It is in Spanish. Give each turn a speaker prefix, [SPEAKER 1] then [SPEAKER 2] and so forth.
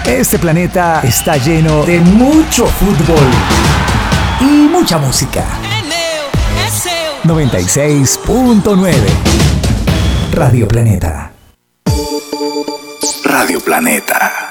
[SPEAKER 1] Este planeta está lleno de mucho fútbol y mucha música. 96.9 Radio Planeta. Radio Planeta.